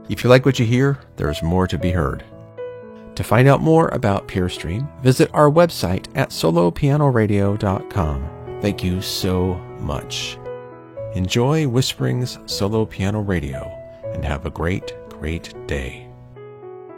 If you like what you hear, there's more to be heard. To find out more about PeerStream, visit our website at solopianoradio.com. Thank you so much. Enjoy Whispering's Solo Piano Radio and have a great, great day.